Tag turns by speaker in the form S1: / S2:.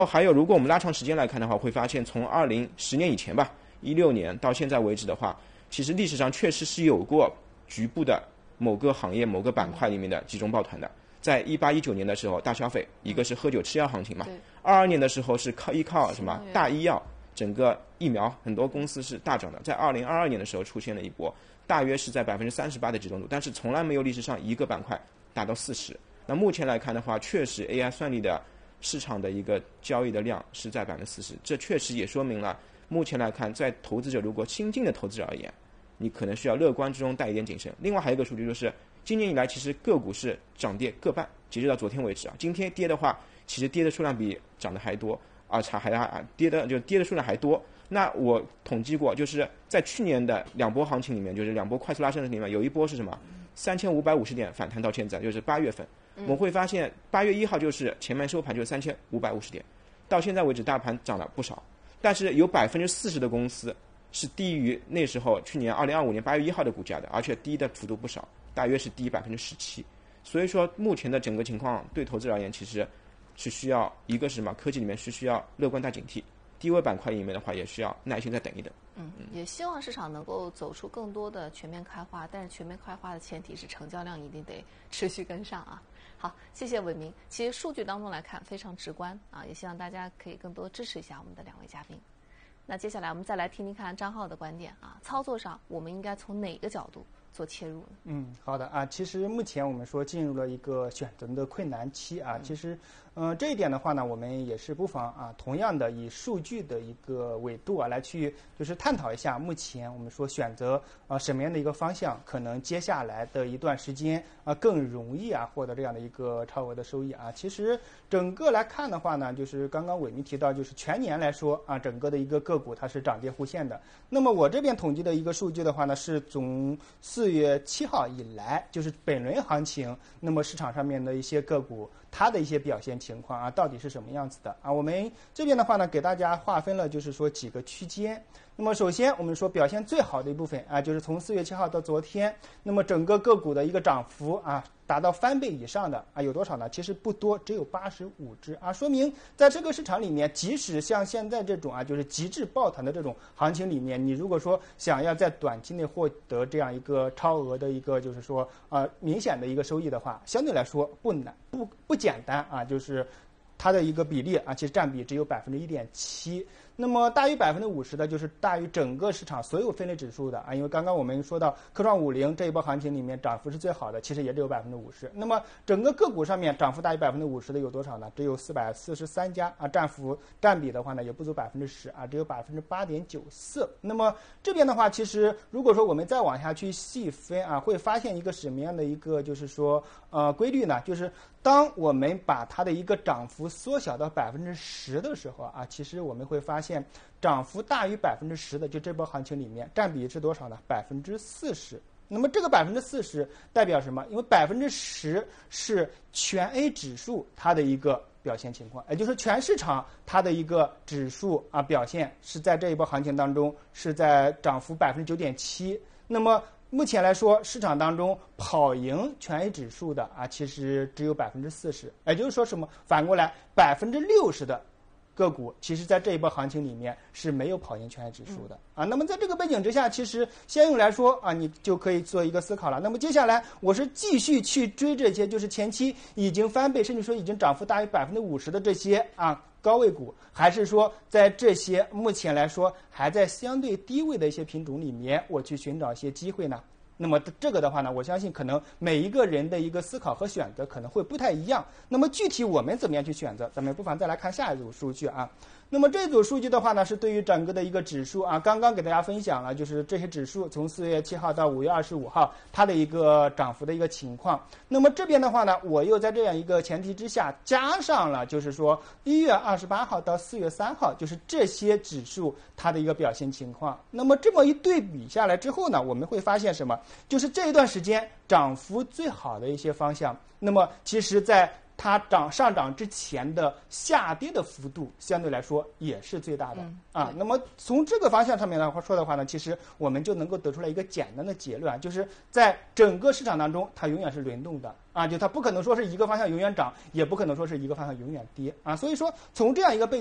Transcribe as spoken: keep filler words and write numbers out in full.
S1: 还有，如果我们拉长时间来看的话，会发现从二零十年以前吧，一六年到现在为止的话，其实历史上确实是有过局部的某个行业、某个板块里面的集中抱团的。在一八一九年的时候，大消费，一个是喝酒吃药行情嘛；二二年的时候是靠依靠什么大医药，整个疫苗很多公司是大涨的。在二零二二年的时候出现了一波，大约是在百分之三十八的集中度，但是从来没有历史上一个板块达到四十。那目前来看的话，确实 A I 算力的市场的一个交易的量是在百分之四十，这确实也说明了目前来看，在投资者如果新进的投资者而言，你可能需要乐观之中带一点谨慎。另外还有一个数据就是，今年以来其实个股是涨跌各半，截止到昨天为止啊，今天跌的话，其实跌的数量比涨的还多啊，差还啊跌的就跌的数量还多。那我统计过，就是在去年的两波行情里面，就是两波快速拉升的里面，有一波是什么？三千五百五十点反弹到现在，就是八月份。我们会发现八月一号就是前面收盘就是三千五百五十点，到现在为止大盘涨了不少，但是有百分之四十的公司是低于那时候去年二零二五年八月一号的股价的，而且低的幅度不少，大约是低百分之十七。所以说目前的整个情况对投资者而言，其实是需要一个是什么？科技里面是需要乐观带警惕，低位板块里面的话也需要耐心再等一等。
S2: 嗯，也希望市场能够走出更多的全面开花，但是全面开花的前提是成交量一定得持续跟上啊。好，谢谢伟明。其实数据当中来看非常直观啊，也希望大家可以更多支持一下我们的两位嘉宾。那接下来我们再来听听看张浩的观点啊，操作上我们应该从哪个角度做切入呢？
S3: 嗯，好的啊，其实目前我们说进入了一个选择的困难期啊，其实，嗯、呃，这一点的话呢，我们也是不妨啊，同样的以数据的一个维度啊，来去就是探讨一下目前我们说选择啊什么样的一个方向，可能接下来的一段时间啊更容易啊获得这样的一个超额的收益啊。其实整个来看的话呢，就是刚刚伟明提到，就是全年来说啊，整个的一个个股它是涨跌互现的。那么我这边统计的一个数据的话呢，是从四月七号以来，就是本轮行情，那么市场上面的一些个股，它的一些表现情况啊，到底是什么样子的啊？我们这边的话呢，给大家划分了，就是说几个区间。那么首先我们说表现最好的一部分啊，就是从四月七号到昨天，那么整个个股的一个涨幅啊，达到翻倍以上的啊，有多少呢？其实不多，只有八十五只啊，说明在这个市场里面，即使像现在这种啊，就是极致抱团的这种行情里面，你如果说想要在短期内获得这样一个超额的一个就是说呃明显的一个收益的话，相对来说不难不不简单啊，就是它的一个比例啊，其实占比只有百分之一点七。那么大于百分之五十的，就是大于整个市场所有分类指数的啊。因为刚刚我们说到科创五零这一波行情里面涨幅是最好的，其实也只有百分之五十。那么整个个股上面涨幅大于百分之五十的有多少呢？只有四百四十三家啊，占幅占比的话呢也不足百分之十啊，只有百分之八点九四。那么这边的话，其实如果说我们再往下去细分啊，会发现一个什么样的一个就是说呃规律呢？就是当我们把它的一个涨幅缩小到百分之十的时候啊，其实我们会发现涨幅大于百分之十的，就这波行情里面占比是多少呢？百分之四十。那么这个百分之四十代表什么？因为百分之十是全 A 指数它的一个表现情况，也就是全市场它的一个指数啊表现是在这一波行情当中是在涨幅百分之九点七。那么目前来说，市场当中跑赢全 A 指数的啊，其实只有百分之四十，也就是说什么？反过来，百分之六十的个股，其实在这一波行情里面是没有跑赢全 A 指数的啊。那么在这个背景之下，其实相应来说啊，你就可以做一个思考了。那么接下来，我是继续去追这些，就是前期已经翻倍，甚至说已经涨幅大于百分之五十的这些啊高位股，还是说在这些目前来说还在相对低位的一些品种里面，我去寻找一些机会呢？那么这个的话呢，我相信可能每一个人的一个思考和选择可能会不太一样。那么具体我们怎么样去选择，咱们不妨再来看下一组数据啊。那么这组数据的话呢，是对于整个的一个指数啊，刚刚给大家分享了，就是这些指数从四月七号到五月二十五号它的一个涨幅的一个情况。那么这边的话呢，我又在这样一个前提之下，加上了就是说一月二十八号到四月三号，就是这些指数它的一个表现情况。那么这么一对比下来之后呢，我们会发现什么？就是这一段时间涨幅最好的一些方向，那么其实在它涨上涨之前的下跌的幅度相对来说也是最大的、
S2: 嗯、
S3: 啊。那么从这个方向上面来说的话呢，其实我们就能够得出来一个简单的结论，就是在整个市场当中，它永远是轮动的啊，就它不可能说是一个方向永远涨，也不可能说是一个方向永远跌啊。所以说从这样一个背